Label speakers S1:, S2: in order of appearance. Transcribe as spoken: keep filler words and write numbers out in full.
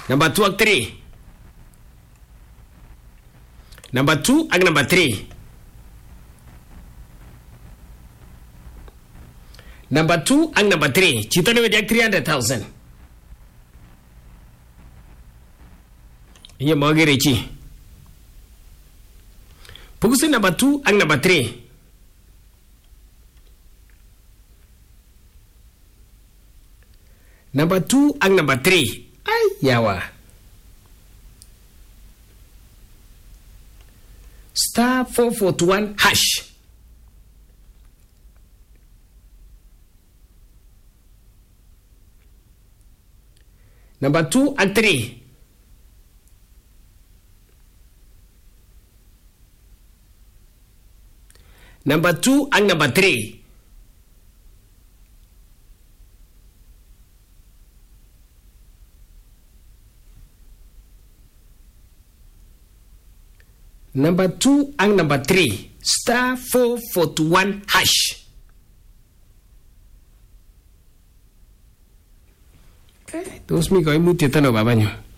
S1: Number two ak three. Number two ak number three. Number two ak number three. Chito ni wedi three hundred thousand. Iya mau gere chi. Pugusin number two ak number three. Number two ak number three. Ay, yawa. Star four forty-one hash. Number two ak three. Number two ak number three. Number two and number three. Star four forty-one hash. Okay, terus mi kau ibu tiada no babanya.